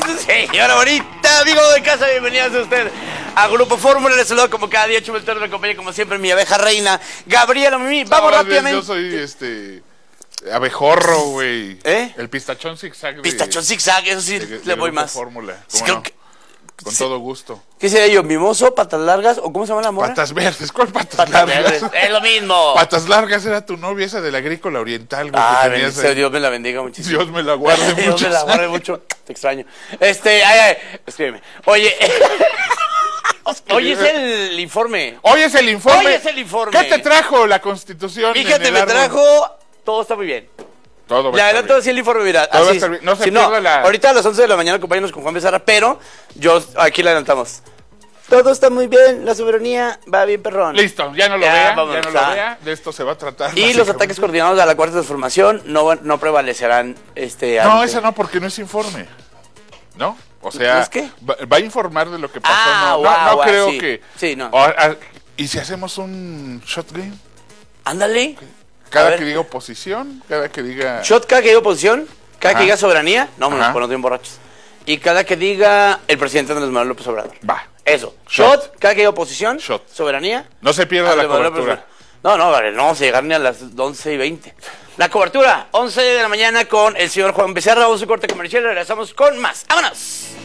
Señora bonita, amigo de casa, bienvenidos a usted a Grupo Fórmula. Les saludo como cada día, Chumel Torres, me acompaña como siempre mi abeja reina, Gabriela Mimi. Vamos rápidamente. Yo soy abejorro, güey. El pistachón zigzag. Pistachón zigzag, eso sí le voy más. Fórmula. Creo que, con todo gusto. ¿Qué sería yo? ¿Mimoso? ¿Patas largas? ¿O cómo se llama la mora? Patas verdes. ¿Cuál patas largas? Verdes. Es lo mismo. Patas largas era tu novia esa de la agrícola oriental, güey. Ah, Dios me la bendiga muchísimo. Dios me la guarde mucho. Dios me la guarde mucho. Te extraño. Escríbeme. Oye. Hoy es el informe. Hoy es el informe. Hoy es el informe. ¿Qué te trajo la Constitución? Fíjate, me trajo. Todo está muy bien. Todo va Le a estar adelanto bien. así el informe, mira. Todo va a Así, estar bien. No se si pierda la... Ahorita a las 11 de la mañana acompáñanos con Juan Becerra, pero yo aquí le adelantamos. Todo está muy bien, la soberanía va bien, perrón. Listo, ya no lo Ya, vea, vámonos, ya no lo vea. De esto se va a tratar. Y los ataques coordinados a la cuarta transformación no prevalecerán. No, esa no, porque no es informe. ¿No? O sea, ¿Es qué? va a informar de lo que pasó. No creo sí. que... Sí, no. ¿Y si hacemos un shot game? Ándale. Cada que diga oposición, cada que diga... Shot, cada que diga oposición, cada Ajá. que diga soberanía, no, Ajá. pues no tienen borrachos. Y cada que diga el presidente Andrés Manuel López Obrador. Va. Eso. Shot, cada que diga oposición, Shot. soberanía. No se pierda la Andrés Manuel López cobertura. Obrador. No, vale, no vamos a llegar ni a las 11:20. La cobertura, 11 de la mañana con el señor Juan Becerra, vamos a un corte comercial y regresamos con más. ¡Vámonos!